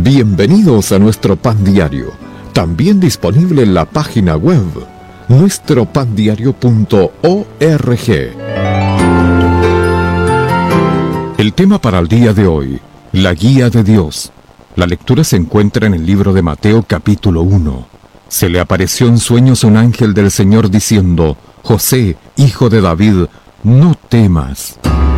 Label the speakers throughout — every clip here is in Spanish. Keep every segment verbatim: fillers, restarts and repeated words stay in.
Speaker 1: Bienvenidos a nuestro pan diario, también disponible en la página web nuestro pan diario punto org. El tema para el día de hoy, la guía de Dios. La lectura se encuentra en el libro de Mateo capítulo uno. Se le apareció en sueños un ángel del Señor diciendo: José, hijo de David, no temas.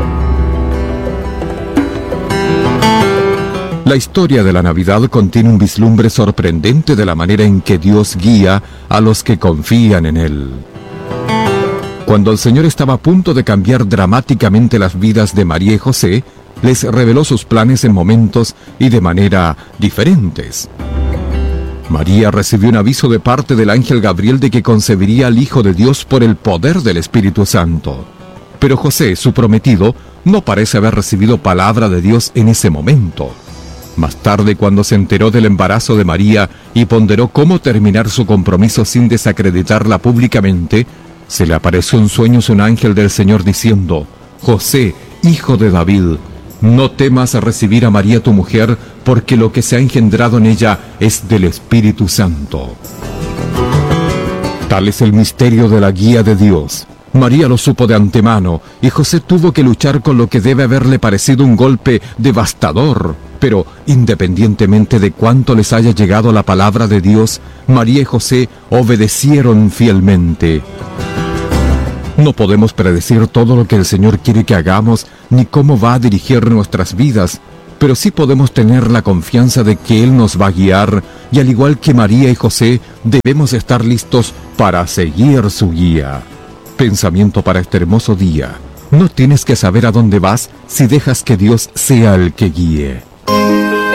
Speaker 1: La historia de la Navidad contiene un vislumbre sorprendente de la manera en que Dios guía a los que confían en Él. Cuando el Señor estaba a punto de cambiar dramáticamente las vidas de María y José, les reveló sus planes en momentos y de manera diferentes. María recibió un aviso de parte del ángel Gabriel de que concebiría al Hijo de Dios por el poder del Espíritu Santo. Pero José, su prometido, no parece haber recibido palabra de Dios en ese momento. Más tarde, cuando se enteró del embarazo de María y ponderó cómo terminar su compromiso sin desacreditarla públicamente, se le apareció en sueños un ángel del Señor diciendo: José, hijo de David, no temas a recibir a María tu mujer, porque lo que se ha engendrado en ella es del Espíritu Santo. Tal es el misterio de la guía de Dios. María lo supo de antemano, y José tuvo que luchar con lo que debe haberle parecido un golpe devastador. Pero, independientemente de cuánto les haya llegado la palabra de Dios, María y José obedecieron fielmente. No podemos predecir todo lo que el Señor quiere que hagamos, ni cómo va a dirigir nuestras vidas, pero sí podemos tener la confianza de que Él nos va a guiar, y al igual que María y José, debemos estar listos para seguir su guía. Pensamiento para este hermoso día: no tienes que saber a dónde vas si dejas que Dios sea el que guíe.